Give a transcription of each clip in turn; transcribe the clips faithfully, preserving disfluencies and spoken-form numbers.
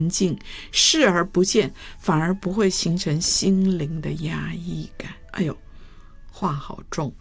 境视而不见，反而不会形成心灵的压抑感。哎呦，话好重。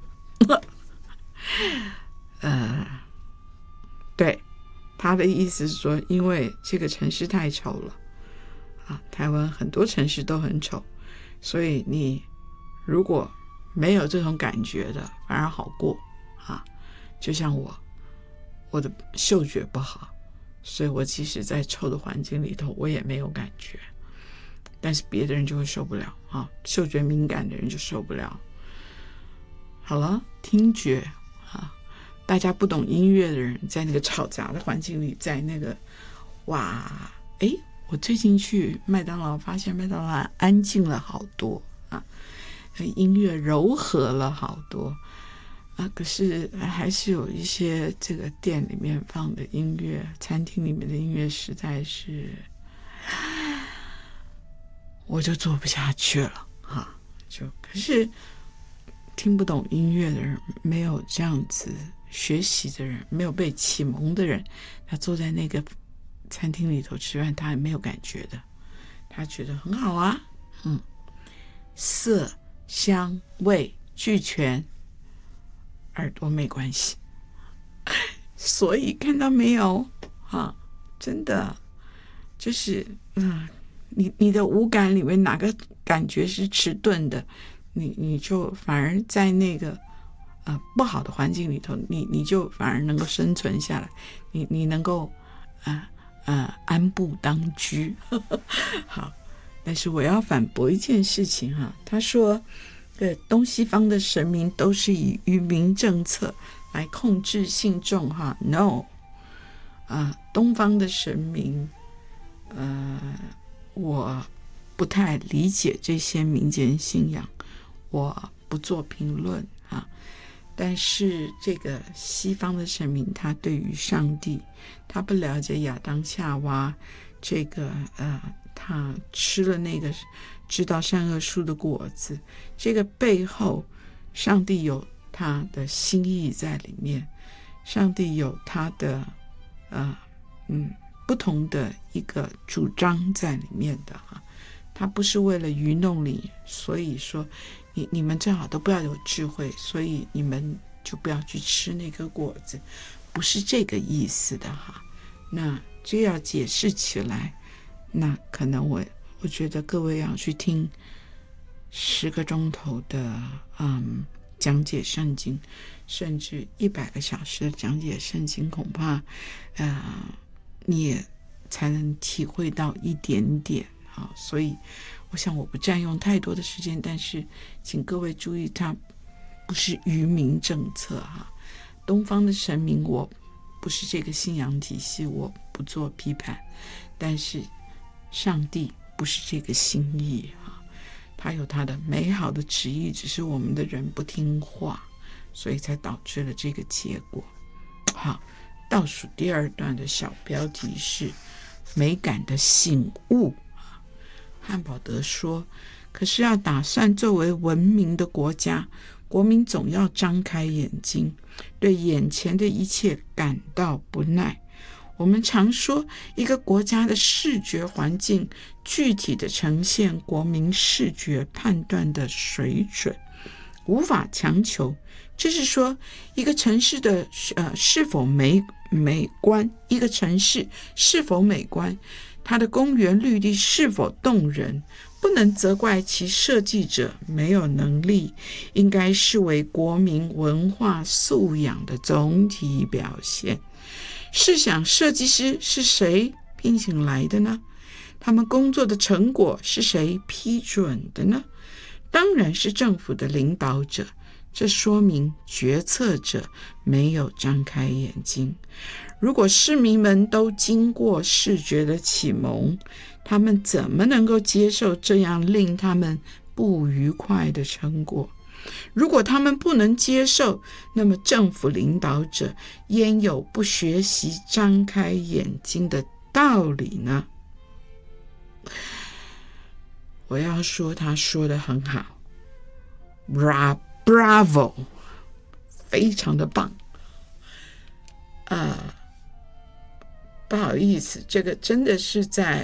呃，对，他的意思是说，因为这个城市太丑了啊，台湾很多城市都很丑，所以你如果没有这种感觉的，反而好过啊。就像我，我的嗅觉不好，所以我即使在臭的环境里头，我也没有感觉。但是别的人就会受不了啊，嗅觉敏感的人就受不了。好了，听觉啊，大家不懂音乐的人，在那个吵杂的环境里，在那个哇，哎，我最近去麦当劳，发现麦当劳安静了好多啊，音乐柔和了好多啊，可是还是有一些这个店里面放的音乐，餐厅里面的音乐实在是，我就做不下去了哈。就可是听不懂音乐的人，没有这样子学习的人，没有被启蒙的人，他坐在那个餐厅里头吃饭，他也没有感觉的，他觉得很好啊，嗯，色香味俱全，耳朵没关系。所以看到没有啊，真的就是嗯，你你的五感里面哪个感觉是迟钝的，你你就反而在那个呃不好的环境里头，你你就反而能够生存下来，你你能够啊呃安步当居。好，但是我要反驳一件事情哈，他说对东西方的神明都是以愚民政策来控制信众哈 ，no 啊，东方的神明呃我不太理解这些民间信仰，我不做评论啊。但是这个西方的神明，他对于上帝，他不了解亚当夏娃，这个呃，他吃了那个知道善恶树的果子，这个背后，上帝有他的心意在里面，上帝有他的呃嗯。不同的一个主张在里面的哈，他不是为了愚弄你，所以说你你们最好都不要有智慧，所以你们就不要去吃那个果子，不是这个意思的哈。那这要解释起来，那可能我我觉得各位要去听十个钟头的嗯讲解圣经，甚至一百个小时的讲解圣经，恐怕呃。你也才能体会到一点点啊，所以我想我不占用太多的时间，但是请各位注意，它不是愚民政策哈。东方的神明我不是这个信仰体系，我不做批判，但是上帝不是这个心意哈，他有他的美好的旨意，只是我们的人不听话，所以才导致了这个结果。好。倒数第二段的小标题是美感的醒悟。汉堡德说，可是要打算作为文明的国家，国民总要张开眼睛，对眼前的一切感到不耐。我们常说，一个国家的视觉环境具体的呈现国民视觉判断的水准，无法强求。这是说，一个城市的呃是否美美观，一个城市是否美观，它的公园绿地是否动人，不能责怪其设计者没有能力，应该视为国民文化素养的总体表现。试想，设计师是谁聘请来的呢？他们工作的成果是谁批准的呢？当然是政府的领导者。这说明决策者没有张开眼睛。如果市民们都经过视觉的启蒙，他们怎么能够接受这样令他们不愉快的成果？如果他们不能接受，那么政府领导者焉有不学习张开眼睛的道理呢？我要说，他说得很好。Bravo， 非常的棒。呃， 不好意思，这个真的是在